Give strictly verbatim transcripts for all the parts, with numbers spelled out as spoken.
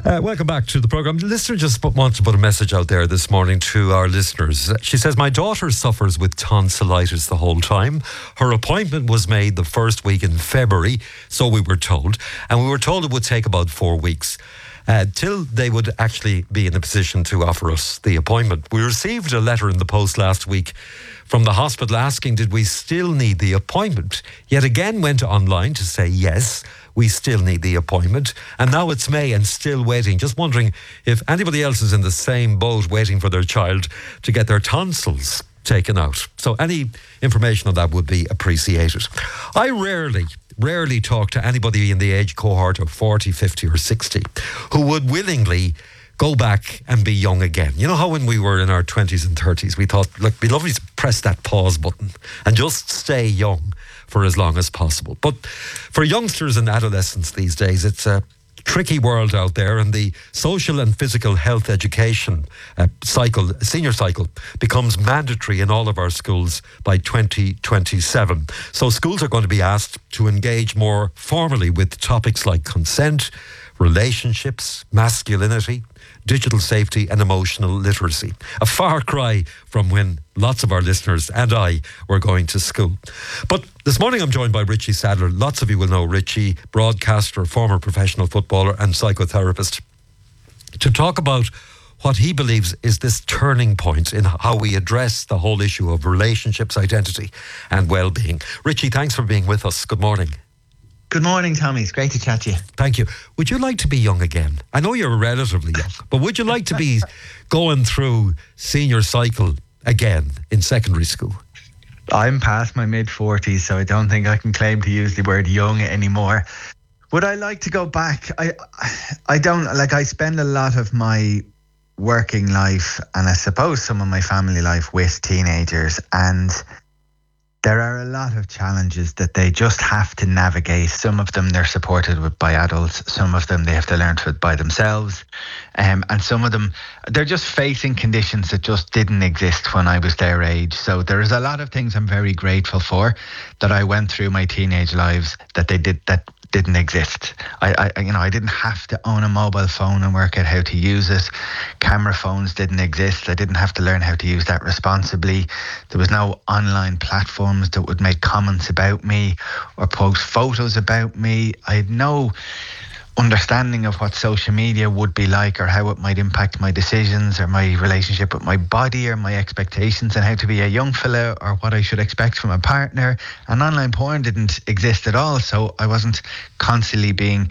Uh, welcome back to the programme. The listener just put, wants to put a message out there this morning to our listeners. She says, my daughter suffers with tonsillitis the whole time. Her appointment was made the first week in February, so we were told. And we were told it would take about four weeks. Uh, till they would actually be in a position to offer us the appointment. We received a letter in the post last week from the hospital asking did we still need the appointment. Yet again went online to say yes, we still need the appointment. And now it's May and still waiting. Just wondering if anybody else is in the same boat waiting for their child to get their tonsils taken out. So any information on that would be appreciated. I rarely... rarely talk to anybody in the age cohort of forty, fifty or sixty who would willingly go back and be young again. You know how when we were in our twenties and thirties we thought, look, it'd be lovely to press that pause button and just stay young for as long as possible. But for youngsters and adolescents these days, it's a tricky world out there, and the social and physical health education uh, cycle, senior cycle, becomes mandatory in all of our schools by twenty twenty-seven. So schools are going to be asked to engage more formally with topics like consent, relationships, masculinity, digital safety and emotional literacy. A far cry from when lots of our listeners and I were going to school. But this morning I'm joined by Richie Sadler. Lots of you will know Richie, broadcaster, former professional footballer and psychotherapist, to talk about what he believes is this turning point in how we address the whole issue of relationships, identity and well-being. Richie, thanks for being with us. Good morning. Good morning, Tommy. It's great to chat to you. Thank you. Would you like to be young again? I know you're relatively young, but would you like to be going through senior cycle again in secondary school? I'm past my mid-forties, so I don't think I can claim to use the word young anymore. Would I like to go back? I, I don't, like I spend a lot of my working life and I suppose some of my family life with teenagers, and there are a lot of challenges that they just have to navigate. Some of them they're supported with by adults. Some of them they have to learn to it by themselves. Um, and some of them, they're just facing conditions that just didn't exist when I was their age. So there's a lot of things I'm very grateful for that I went through my teenage lives that they did, that didn't exist. I, I, you know, I didn't have to own a mobile phone and work out how to use it. Camera phones didn't exist. I didn't have to learn how to use that responsibly. There was no online platforms that would make comments about me or post photos about me. I had no understanding of what social media would be like or how it might impact my decisions or my relationship with my body or my expectations and how to be a young fella or what I should expect from a partner. And online porn didn't exist at all, so I wasn't constantly being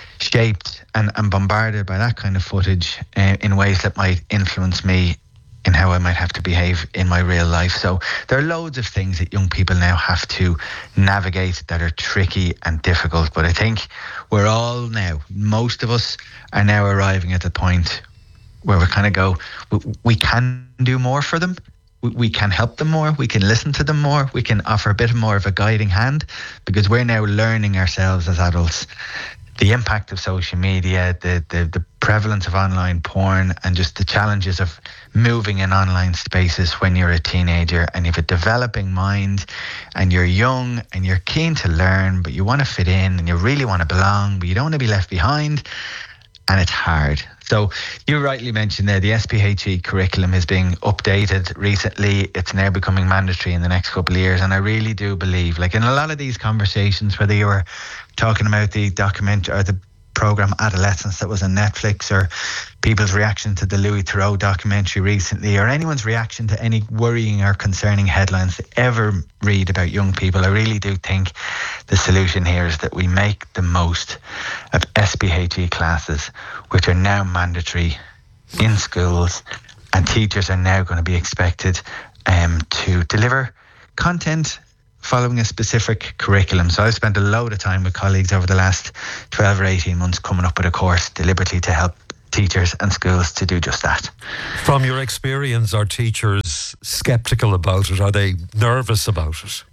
shaped and, and bombarded by that kind of footage uh, in ways that might influence me in how I might have to behave in my real life. So there are loads of things that young people now have to navigate that are tricky and difficult. But I think we're all now, most of us are now arriving at the point where we kind of go, we, we can do more for them. We, we can help them more. We can listen to them more. We can offer a bit more of a guiding hand because we're now learning ourselves as adults the impact of social media, the, the the prevalence of online porn, and just the challenges of moving in online spaces when you're a teenager and you have a developing mind and you're young and you're keen to learn, but you want to fit in and you really want to belong, but you don't want to be left behind, and it's hard. So you rightly mentioned there, the S P H E curriculum is being updated recently. It's now becoming mandatory in the next couple of years. And I really do believe, like in a lot of these conversations, whether you were talking about the document or the program Adolescence that was on Netflix, or people's reaction to the Louis Theroux documentary recently, or anyone's reaction to any worrying or concerning headlines they ever read about young people, I really do think the solution here is that we make the most of S P H E classes, which are now mandatory in schools, and teachers are now going to be expected um, to deliver content following a specific curriculum. So I've spent a load of time with colleagues over the last twelve or eighteen months coming up with a course deliberately to help teachers and schools to do just that. From your experience, are teachers sceptical about it? Are they nervous about it?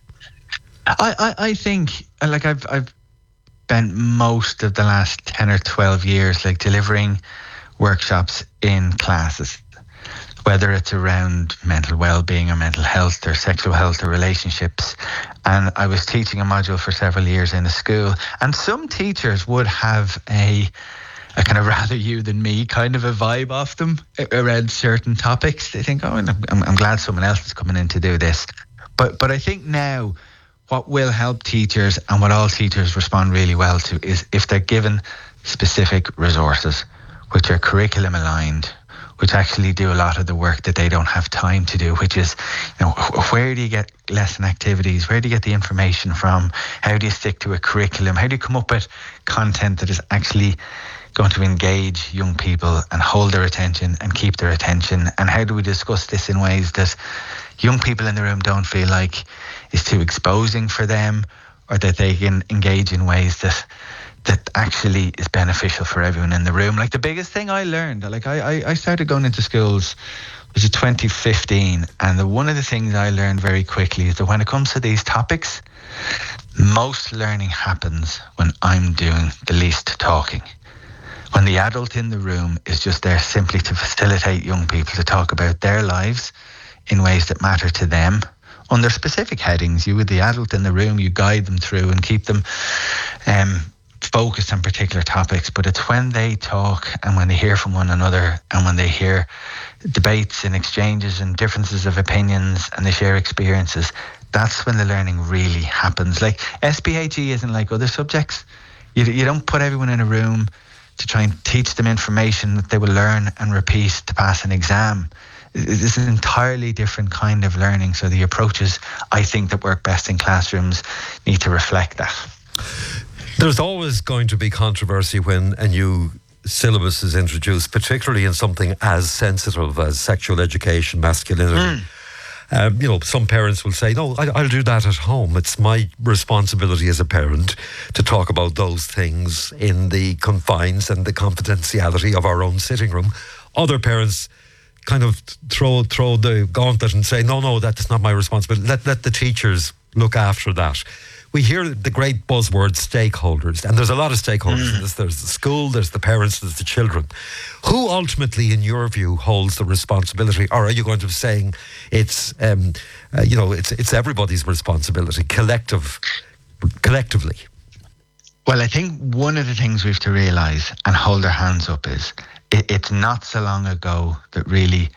I, I, I think, like I've I've spent most of the last ten or twelve years like delivering workshops in classes, whether it's around mental well-being or mental health or sexual health or relationships. And I was teaching a module for several years in a school, and some teachers would have a a kind of rather you than me kind of a vibe off them around certain topics. They think, oh, I'm, I'm glad someone else is coming in to do this. But but I think now what will help teachers and what all teachers respond really well to is if they're given specific resources, which are curriculum aligned, which actually do a lot of the work that they don't have time to do, which is, you know, where do you get lesson activities? Where do you get the information from? How do you stick to a curriculum? How do you come up with content that is actually going to engage young people and hold their attention and keep their attention? And how do we discuss this in ways that young people in the room don't feel like is too exposing for them, or that they can engage in ways that that actually is beneficial for everyone in the room? Like the biggest thing I learned, like I, I, I started going into schools, was it twenty fifteen, and the, one of the things I learned very quickly is that when it comes to these topics, most learning happens when I'm doing the least talking. When the adult in the room is just there simply to facilitate young people to talk about their lives in ways that matter to them. Under specific headings, you, with the adult in the room, you guide them through and keep them um, focused on particular topics. But it's when they talk and when they hear from one another and when they hear debates and exchanges and differences of opinions and they share experiences, that's when the learning really happens. Like S P H E isn't like other subjects. You, you don't put everyone in a room to try and teach them information that they will learn and repeat to pass an exam. It's an entirely different kind of learning. So the approaches, I think, that work best in classrooms need to reflect that. There's always going to be controversy when a new syllabus is introduced, particularly in something as sensitive as sexual education, masculinity. Mm. Um, you know, some parents will say, no, I, I'll do that at home. It's my responsibility as a parent to talk about those things in the confines and the confidentiality of our own sitting room. Other parents kind of throw throw the gauntlet and say, no, no, that's not my responsibility. Let, let the teachers look after that. We hear the great buzzword stakeholders, and there's a lot of stakeholders mm. in this. There's the school, there's the parents, there's the children. Who ultimately, in your view, holds the responsibility? Or are you going to be saying it's, um, uh, you know, it's it's everybody's responsibility, collective, collectively? Well, I think one of the things we have to realise and hold our hands up is it, it's not so long ago that really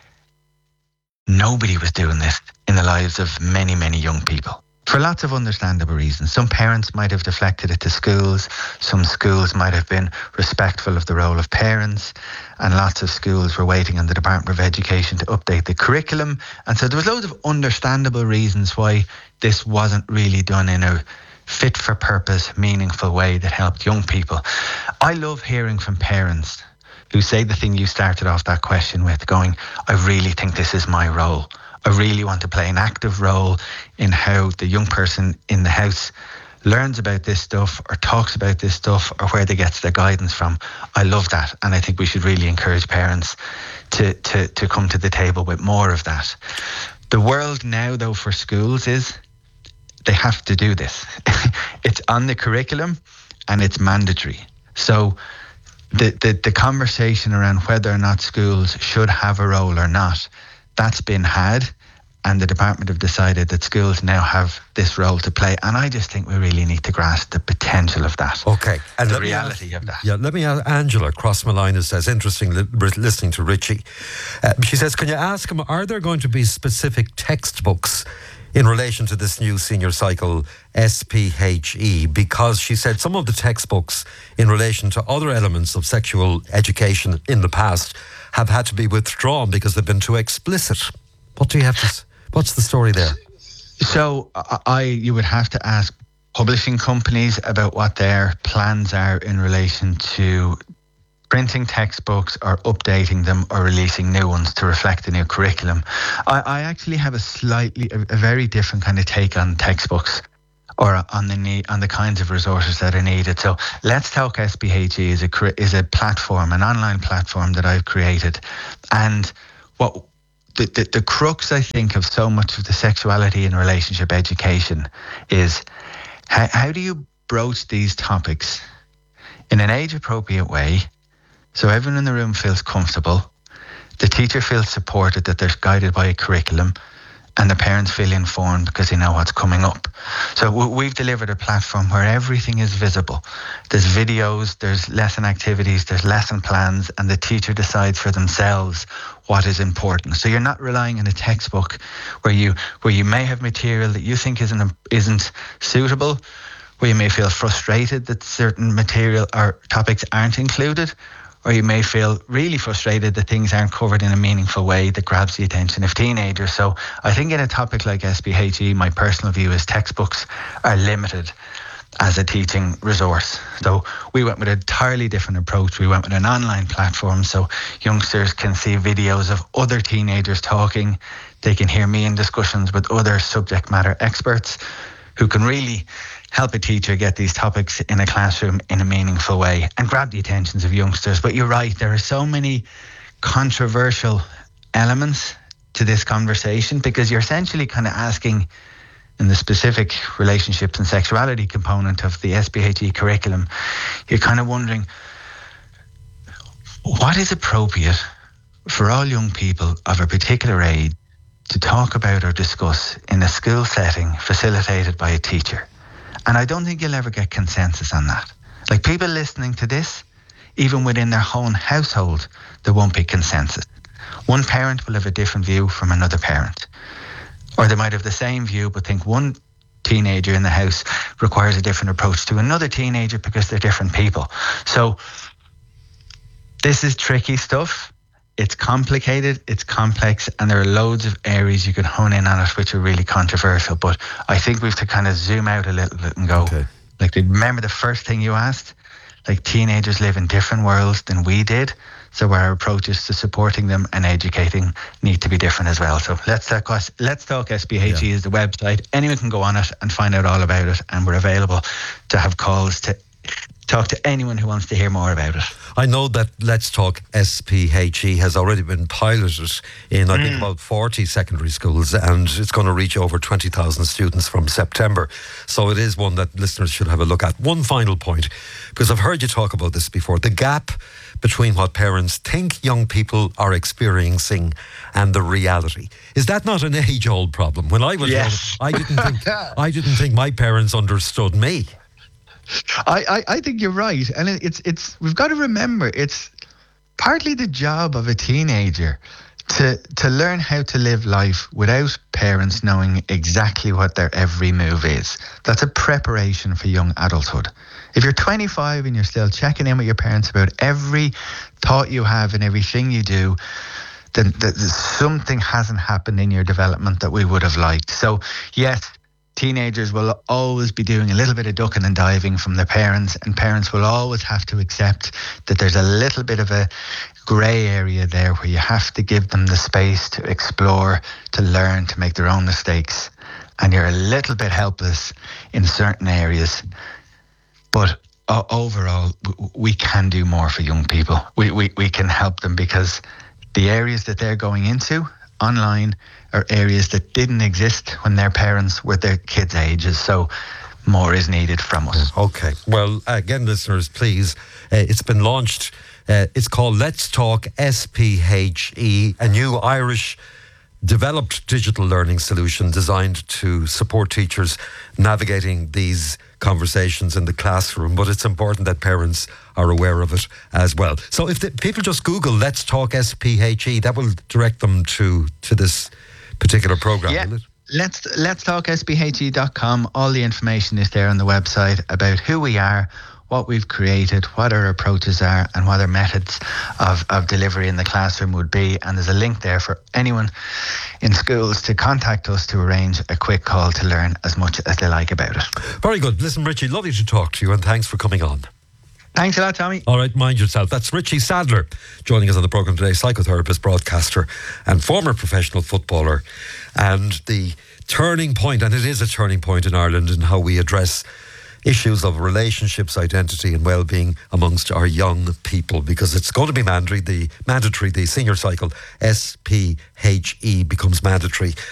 nobody was doing this in the lives of many, many young people. For lots of understandable reasons. Some parents might have deflected it to schools. Some schools might have been respectful of the role of parents. And lots of schools were waiting on the Department of Education to update the curriculum. And so there was loads of understandable reasons why this wasn't really done in a fit for purpose, meaningful way that helped young people. I love hearing from parents who say the thing you started off that question with, going, I really think this is my role. I really want to play an active role in how the young person in the house learns about this stuff or talks about this stuff or where they get their guidance from. I love that. And I think we should really encourage parents to, to, to come to the table with more of that. The world now, though, for schools is they have to do this. It's on the curriculum and it's mandatory. So the, the, the conversation around whether or not schools should have a role or not, that's been had, and the department have decided that schools now have this role to play. And I just think we really need to grasp the potential of that. Okay. And the reality ask, of that. Yeah, let me ask Angela Crossmalina says, interesting li- listening to Richie. Uh, she says, can you ask him, are there going to be specific textbooks in relation to this new senior cycle S P H E? Because she said some of the textbooks in relation to other elements of sexual education in the past have had to be withdrawn because they've been too explicit. What do you have to? What's the story there? So I, you would have to ask publishing companies about what their plans are in relation to printing textbooks or updating them or releasing new ones to reflect the new curriculum. I, I actually have a slightly, a, a very different kind of take on textbooks or on the need, on the kinds of resources that are needed. So Let's Talk S P H E is a is a platform, an online platform that I've created, and what the, the the crux, I think, of so much of the sexuality and relationship education is how, how do you broach these topics in an age-appropriate way, so everyone in the room feels comfortable, the teacher feels supported, that they're guided by a curriculum, and the parents feel informed because they know what's coming up. So we've delivered a platform where everything is visible. There's videos, there's lesson activities, there's lesson plans, and the teacher decides for themselves what is important. So you're not relying on a textbook where you where you may have material that you think isn't isn't suitable, where you may feel frustrated that certain material or topics aren't included, or you may feel really frustrated that things aren't covered in a meaningful way that grabs the attention of teenagers. So I think in a topic like S P H E, my personal view is textbooks are limited as a teaching resource. So we went with an entirely different approach. We went with an online platform so youngsters can see videos of other teenagers talking. They can hear me in discussions with other subject matter experts who can really help a teacher get these topics in a classroom in a meaningful way and grab the attentions of youngsters. But you're right, there are so many controversial elements to this conversation because you're essentially kind of asking, in the specific relationships and sexuality component of the S P H E curriculum, you're kind of wondering what is appropriate for all young people of a particular age to talk about or discuss in a school setting facilitated by a teacher. And I don't think you'll ever get consensus on that. Like people listening to this, even within their own household, there won't be consensus. One parent will have a different view from another parent. Or they might have the same view, but think one teenager in the house requires a different approach to another teenager because they're different people. So this is tricky stuff. It's complicated, it's complex, and there are loads of areas you can hone in on it which are really controversial. But I think we have to kind of zoom out a little bit and go, okay. Like, remember the first thing you asked? Like, teenagers live in different worlds than we did. So our approaches to supporting them and educating need to be different as well. So let's talk, let's talk S P H E yeah. is the website. Anyone can go on it and find out all about it. And we're available to have calls to talk to anyone who wants to hear more about it. I know that Let's Talk S P H E has already been piloted in, I mm. think, about forty secondary schools, and it's going to reach over twenty thousand students from September. So it is one that listeners should have a look at. One final point, because I've heard you talk about this before, the gap between what parents think young people are experiencing and the reality. Is that not an age-old problem? When I was yes. young, I didn't think I didn't think my parents understood me. I, I, I think you're right. And it's it's we've got to remember it's partly the job of a teenager to to learn how to live life without parents knowing exactly what their every move is. That's a preparation for young adulthood. If you're twenty-five and you're still checking in with your parents about every thought you have and everything you do, then th- something hasn't happened in your development that we would have liked. So yes, teenagers will always be doing a little bit of ducking and diving from their parents, and parents will always have to accept that there's a little bit of a grey area there where you have to give them the space to explore, to learn, to make their own mistakes. And you're a little bit helpless in certain areas. But uh, overall, w- we can do more for young people. We, we we can help them because the areas that they're going into online are areas that didn't exist when their parents were their kids' ages. So more is needed from us. Okay. Well, again, listeners, please, uh, it's been launched. Uh, it's called Let's Talk S P H E, a new Irish developed digital learning solution designed to support teachers navigating these conversations in the classroom, but it's important that parents are aware of it as well. So if the, people just Google Let's Talk S P H E, that will direct them to to this particular program, yeah. will it? Let's let's talk S P H E dot com. All the information is there on the website about who we are, what we've created, what our approaches are, and what our methods of, of delivery in the classroom would be. And there's a link there for anyone in schools to contact us to arrange a quick call to learn as much as they like about it. Very good. Listen, Richie, lovely to talk to you, and thanks for coming on. Thanks a lot, Tommy. All right, mind yourself. That's Richie Sadler joining us on the programme today, psychotherapist, broadcaster and former professional footballer. And the turning point, and it is a turning point in Ireland in how we address issues of relationships, identity and well-being amongst our young people, because it's going to be mandatory. The mandatory, the senior cycle S P H E becomes mandatory